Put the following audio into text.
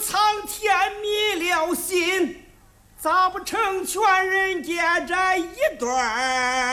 苍天迷了心，咋不成全人家这一段儿？